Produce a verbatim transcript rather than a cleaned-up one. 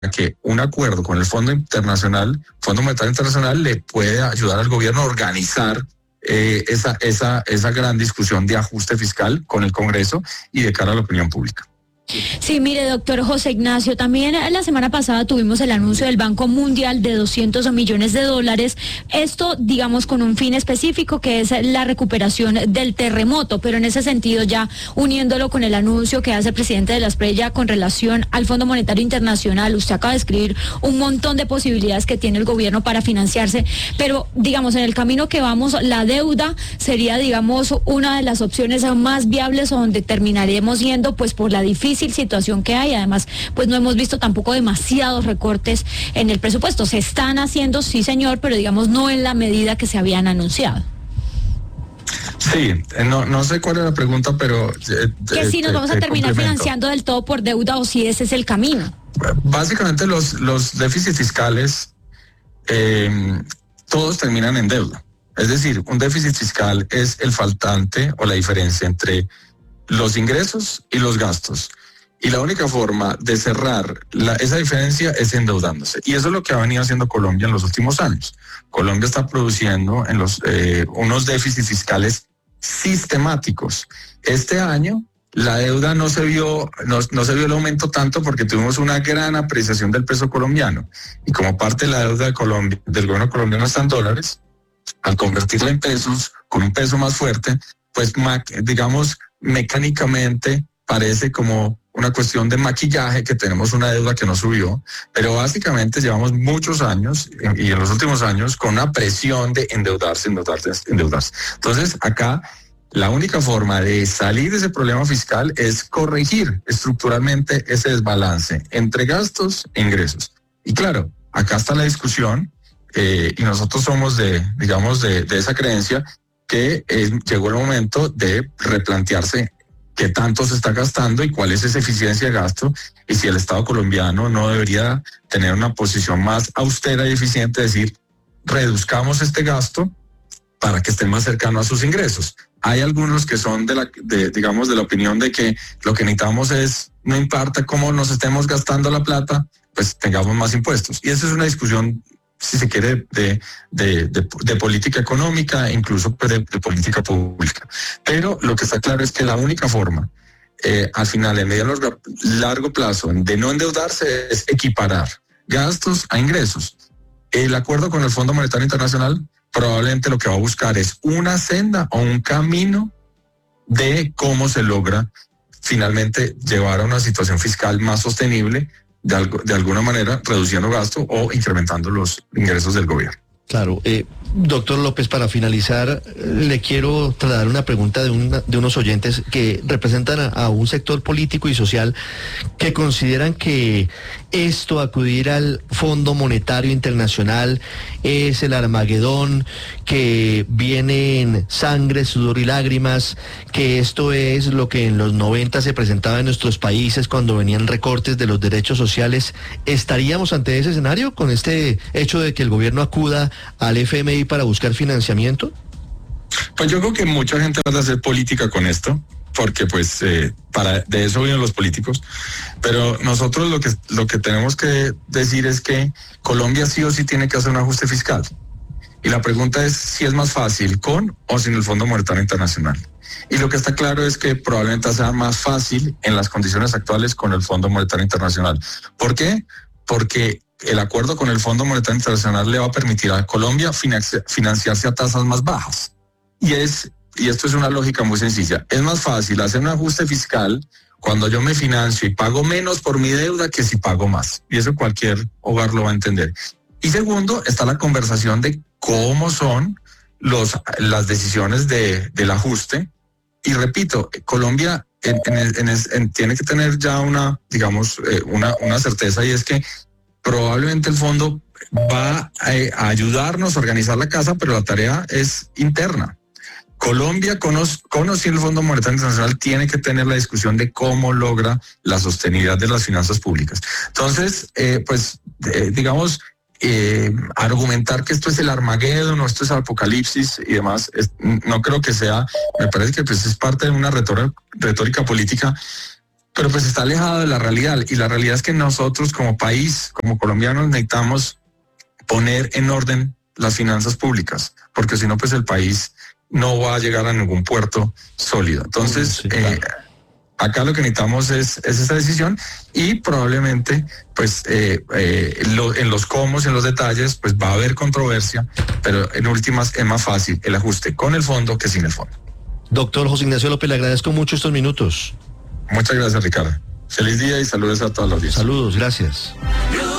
que un acuerdo con el Fondo Internacional, Fondo Monetario Internacional, le puede ayudar al gobierno a organizar eh, esa, esa, esa gran discusión de ajuste fiscal con el Congreso y de cara a la opinión pública. Sí, mire, doctor José Ignacio, también la semana pasada tuvimos el anuncio del Banco Mundial de doscientos millones de dólares, esto, digamos, con un fin específico que es la recuperación del terremoto, pero en ese sentido ya uniéndolo con el anuncio que hace el presidente de la Esprella con relación al Fondo Monetario Internacional, usted acaba de escribir un montón de posibilidades que tiene el gobierno para financiarse, pero, digamos, en el camino que vamos, la deuda sería, digamos, una de las opciones más viables o donde terminaremos yendo, pues, por la difícil situación que hay. Además, pues no hemos visto tampoco demasiados recortes en el presupuesto. Se están haciendo, sí señor, pero digamos no en la medida que se habían anunciado. Sí, no, no sé cuál es la pregunta, pero... Eh, que si nos vamos a terminar financiando del todo por deuda o si ese es el camino. Básicamente los, los déficits fiscales eh, todos terminan en deuda. Es decir, un déficit fiscal es el faltante o la diferencia entre los ingresos y los gastos. Y la única forma de cerrar la, esa diferencia es endeudándose. Y eso es lo que ha venido haciendo Colombia en los últimos años. Colombia está produciendo en los, eh, unos déficits fiscales sistemáticos. Este año la deuda no se vio, no, no se vio el aumento tanto porque tuvimos una gran apreciación del peso colombiano. Y como parte de la deuda de Colombia, del gobierno colombiano está en dólares, al convertirla en pesos, con un peso más fuerte, pues digamos mecánicamente parece como una cuestión de maquillaje, que tenemos una deuda que no subió, pero básicamente llevamos muchos años y en los últimos años con una presión de endeudarse, endeudarse, endeudarse. Entonces acá la única forma de salir de ese problema fiscal es corregir estructuralmente ese desbalance entre gastos e ingresos. Y claro, acá está la discusión eh, y nosotros somos de, digamos, de, de esa creencia que eh, llegó el momento de replantearse qué tanto se está gastando y cuál es esa eficiencia de gasto, y si el Estado colombiano no debería tener una posición más austera y eficiente, es decir, reduzcamos este gasto para que esté más cercano a sus ingresos. Hay algunos que son de la, de, digamos, de la opinión de que lo que necesitamos es, no importa cómo nos estemos gastando la plata, pues tengamos más impuestos. Y esa es una discusión, si se quiere, de, de, de, de política económica, incluso de, de política pública. Pero lo que está claro es que la única forma, eh, al final, en medio y largo plazo, de no endeudarse es equiparar gastos a ingresos. El acuerdo con el Fondo Monetario Internacional probablemente lo que va a buscar es una senda o un camino de cómo se logra finalmente llevar a una situación fiscal más sostenible, De, algo, de alguna manera reduciendo gasto o incrementando los ingresos del gobierno. Claro, eh, doctor López, para finalizar, le quiero trasladar una pregunta de, una, de unos oyentes que representan a, a un sector político y social que consideran que esto, acudir al Fondo Monetario Internacional, es el Armagedón, que viene en sangre, sudor y lágrimas, que esto es lo que en los noventa se presentaba en nuestros países cuando venían recortes de los derechos sociales. ¿Estaríamos ante ese escenario con este hecho de que el gobierno acuda al F M I para buscar financiamiento? Pues yo creo que mucha gente va a hacer política con esto, porque pues eh, para de eso vienen los políticos, pero nosotros lo que lo que tenemos que decir es que Colombia sí o sí tiene que hacer un ajuste fiscal, y la pregunta es si es más fácil con o sin el Fondo Monetario Internacional, y lo que está claro es que probablemente sea más fácil en las condiciones actuales con el Fondo Monetario Internacional. ¿Por qué? Porque el acuerdo con el Fondo Monetario Internacional le va a permitir a Colombia financiar, financiarse a tasas más bajas, y es Y esto es una lógica muy sencilla. Es más fácil hacer un ajuste fiscal cuando yo me financio y pago menos por mi deuda que si pago más. Y eso cualquier hogar lo va a entender. Y segundo, está la conversación de cómo son los, las decisiones de, del ajuste. Y repito, Colombia en, en, en, en, tiene que tener ya una, digamos, eh, una, una certeza, y es que probablemente el fondo va a, a ayudarnos a organizar la casa, pero la tarea es interna. Colombia, conociendo el Fondo Monetario Internacional, tiene que tener la discusión de cómo logra la sostenibilidad de las finanzas públicas. Entonces, eh, pues, eh, digamos, eh, argumentar que esto es el Armagedón o esto es el apocalipsis y demás, es, no creo que sea, me parece que pues es parte de una retórica, retórica política pero pues está alejado de la realidad, y la realidad es que nosotros como país, como colombianos, necesitamos poner en orden las finanzas públicas, porque si no, pues el país no va a llegar a ningún puerto sólido. Entonces, sí, claro. eh, acá lo que necesitamos es, es esta decisión, y probablemente, pues, eh, eh, lo, en los cómo, en los detalles, pues va a haber controversia, pero en últimas es más fácil el ajuste con el fondo que sin el fondo. Doctor José Ignacio López, le agradezco mucho estos minutos. Muchas gracias, Ricardo. Feliz día y saludos a todos los días. Saludos, gracias.